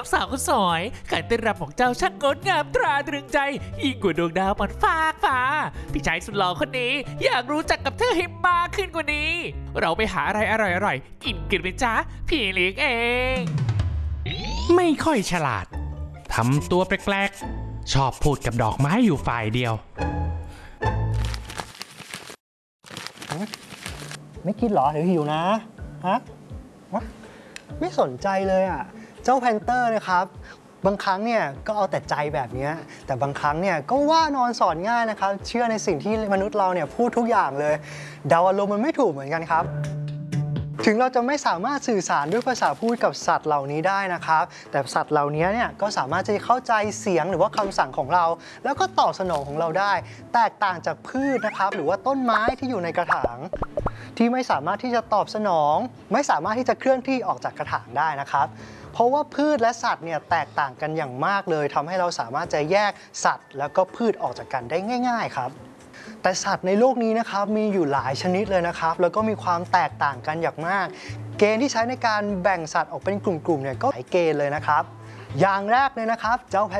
องสาวคนสวยการเต้นรำของเจ้าช่างงดงามตราตรึงใจยิ่งกว่าดวงดาวบนฟ้าพี่ชายสุดหล่อคนนี้อยากรู้จักกับเธอให้มากขึ้นกว่านี้เราไปหาอะไรอร่อยๆกินกันไหมจ๊ะพี่เลี้ยงเองไม่ค่อยฉลาดทำตัวแปลกๆชอบพูดกับดอกไม้อยู่ฝ่ายเดียวไม่คิดหรอเดี๋ยวหิวนะฮะไม่สนใจเลยอ่ะเจ้าแพนเตอร์นะครับบางครั้งเนี่ยก็เอาแต่ใจแบบนี้แต่บางครั้งเนี่ยก็ว่านอนสอนง่ายนะครับเชื่อในสิ่งที่มนุษย์เราเนี่ยพูดทุกอย่างเลยเดาอารมณ์มันไม่ถูกเหมือนกันครับถึงเราจะไม่สามารถสื่อสารด้วยภาษาพูดกับสัตว์เหล่านี้ได้นะครับแต่สัตว์เหล่านี้เนี่ยก็สามารถจะเข้าใจเสียงหรือว่าคำสั่งของเราแล้วก็ตอบสนองของเราได้แตกต่างจากพืชนะครับหรือว่าต้นไม้ที่อยู่ในกระถางที่ไม่สามารถที่จะตอบสนองไม่สามารถที่จะเคลื่อนที่ออกจากกระถางได้นะครับเพราะว่าพืชและสัตว์เนี่ยแตกต่างกันอย่างมากเลยทำให้เราสามารถจะแยกสัตว์แล้วก็พืชออกจากกันได้ง่ายๆครับแต่สัตว์ในโลกนี้นะครับมีอยู่หลายชนิดเลยนะครับแล้วก็มีความแตกต่างกันอย่างมากเกณฑ์ที่ใช้ในการแบ่งสัตว์ออกเป็นกลุ่มๆเนี่ยก็หลายเกณฑ์เลยนะครับอย่างแรกเลยนะครับเจ้า